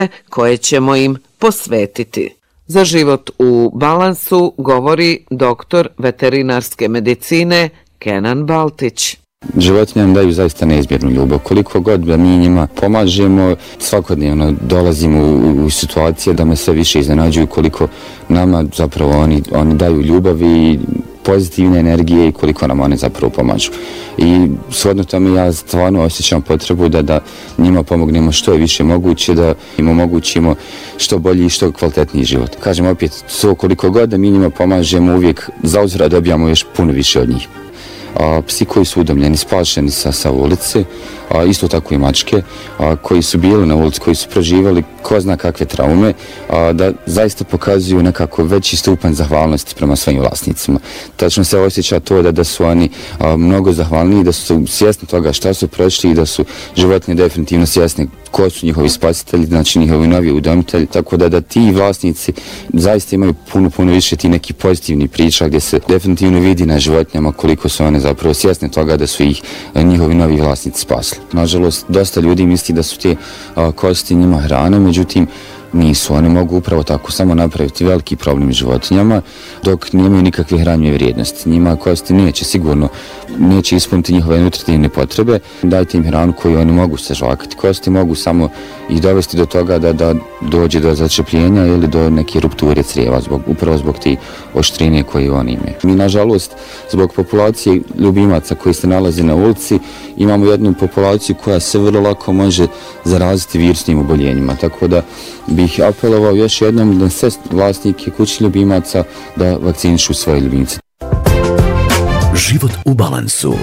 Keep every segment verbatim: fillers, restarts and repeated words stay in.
koje ćemo im posvetiti. Za život u balansu govori doktor veterinarske medicine Kenan Baltić. Životinje nam daju zaista neizmjernu ljubav. Koliko god da mi njima pomažemo, svakodnevno dolazimo u, u situacije da me sve više iznenađuju koliko nama zapravo oni, oni daju ljubav i pozitivne energije i koliko nam one zapravo pomažu. I shodno tome ja stvarno osjećam potrebu da, da njima pomognemo što je više moguće, da im omogućimo što bolji i što kvalitetniji život. Kažem opet, so koliko god da mi njima pomažemo, uvijek zauzvrat dobijamo još puno više od njih. A, psi koji su udomljeni, spašeni sa, sa ulice, a, isto tako i mačke, a, koji su bili na ulici, koji su proživali ko zna kakve traume, a, da zaista pokazuju nekako veći stupanj zahvalnosti prema svojim vlasnicima. Tačno se osjeća to da, da su oni a, mnogo zahvalni, da su svjesni toga šta su prošli i da su životinje definitivno svjesni ko su njihovi spasitelji, znači njihovi novi udomitelji, tako da da ti vlasnici zaista imaju puno, puno više ti neki pozitivni priča gdje se definitivno vidi na životinjama koliko su one zapravo svjesne toga da su ih njihovi novi vlasnici spasili. Nažalost, dosta ljudi misli da su te a, kosti njima hrana, međutim, nisu. One mogu upravo tako samo napraviti veliki problem životinjama dok nemaju nikakve hranjive vrijednosti. Njima kosti neće sigurno, neće ispuniti njihove nutritivne potrebe. Dajte im hranu koju oni mogu sažvakati. Kosti mogu samo ih dovesti do toga da, da dođe do začepljenja ili do neke rupture crijeva, zbog, upravo zbog te oštrine koje oni imaju. Mi, nažalost, zbog populacije ljubimaca koji se nalaze na ulici, imamo jednu populaciju koja se vrlo lako može zaraziti virusnim oboljenjima. Tako da bih apelovao još jednom da sve vlasnike kućnih ljubimaca da vakcinišu svoje ljubimce. Život u balansu.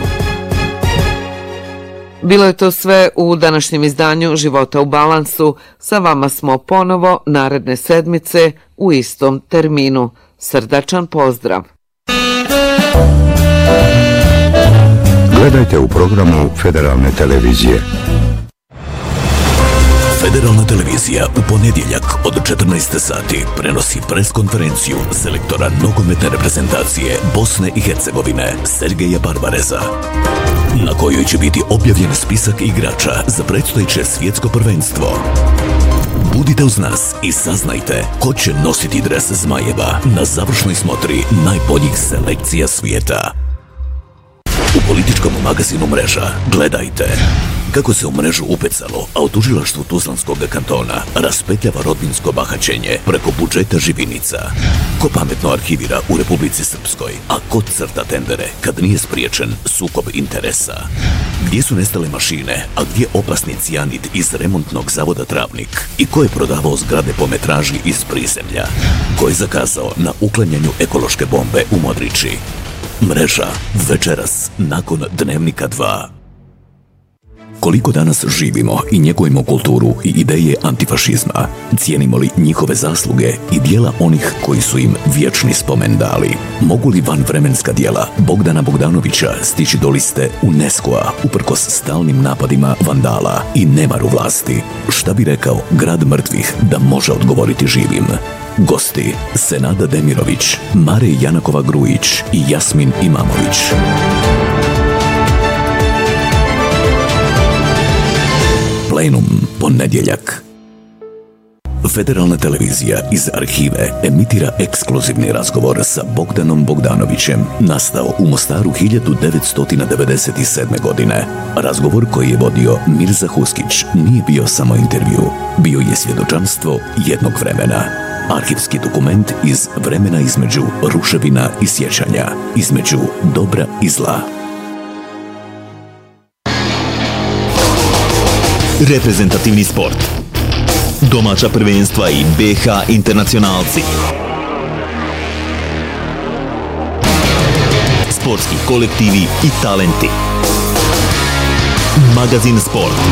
Bilo je to sve u današnjem izdanju Života u balansu. Sa vama smo ponovo naredne sedmice u istom terminu. Srdačan pozdrav. Gledajte u programu Federalne televizije. Federalna televizija u ponedjeljak od četrnaest sati prenosi preskonferenciju selektora nogometne reprezentacije Bosne i Hercegovine Sergeja Barbareza, na kojoj će biti objavljen spisak igrača za predstojeće svjetsko prvenstvo. Budite uz nas i saznajte ko će nositi dres Zmajeva na završnoj smotri najboljih selekcija svijeta. U političkom magazinu Mreža gledajte kako se u mrežu upecalo, a u tužilaštvu Tuzlanskog kantona raspetljava rodbinsko bahaćenje preko budžeta živinica. Ko pametno arhivira u Republici Srpskoj, a ko crta tendere kad nije spriječen sukob interesa. Gdje su nestale mašine, a gdje opasni cijanid iz remontnog zavoda Travnik i ko je prodavao zgrade po metraži iz prizemlja. Ko je zakazao na uklanjanju ekološke bombe u Modriči. Mreža, večeras, nakon Dnevnika dva. Koliko danas živimo i njegujemo kulturu i ideje antifašizma, cijenimo li njihove zasluge i dijela onih koji su im vječni spomen dali? Mogu li vanvremenska dijela Bogdana Bogdanovića stići do liste UNESCO-a uprkos stalnim napadima vandala i nemaru vlasti? Šta bi rekao grad mrtvih da može odgovoriti živim? Gosti Senada Demirović, Mare Janakova-Grujić i Jasmin Imamović. Plenum, ponedjeljak. Federalna televizija iz arhive emitira ekskluzivni razgovor sa Bogdanom Bogdanovićem, nastao u Mostaru hiljadu devetsto devedeset sedme. godine. Razgovor koji je vodio Mirza Huskić nije bio samo intervju, bio je svjedočanstvo jednog vremena. Arhivski dokument iz vremena između ruševina i sjećanja, između dobra i zla. Reprezentativni sport, domaća prvenstva i B H internacionalci, sportski kolektivi i talenti. Magazin Sport.